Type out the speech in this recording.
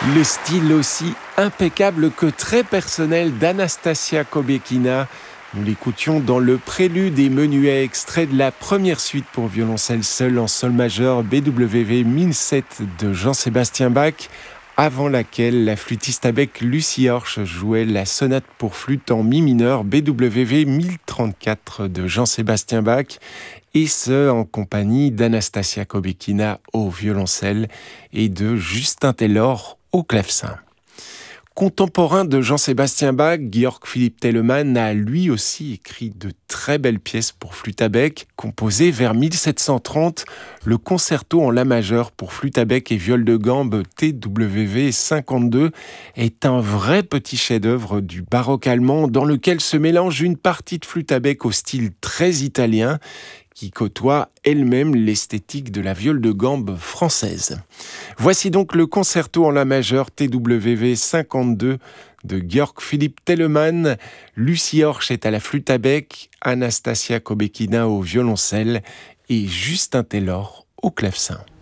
Le style aussi impeccable que très personnel d'Anastasia Kobekina. Nous l'écoutions dans le prélude et menuet extrait de la première suite pour violoncelle seul en sol majeur BWV 1007 de Jean-Sébastien Bach, avant laquelle la flûtiste à bec Lucie Horch jouait la sonate pour flûte en mi mineur BWV 1034 de Jean-Sébastien Bach, et ce en compagnie d'Anastasia Kobekina au violoncelle et de Justin Taylor au clavecin. Contemporain de Jean-Sébastien Bach, Georg Philipp Telemann a lui aussi écrit de très belles pièces pour flûte à bec. Composé vers 1730, le concerto en la majeur pour flûte à bec et viole de gambe TWV 52 est un vrai petit chef-d'œuvre du baroque allemand dans lequel se mélange une partie de flûte à bec au style très italien qui côtoie elle-même l'esthétique de la viole de gambe française. Voici donc le concerto en la majeure TWV 52 de Georg Philipp Telemann. Lucie Horch est à la flûte à bec, Anastasia Kobekina au violoncelle et Justin Taylor au clavecin.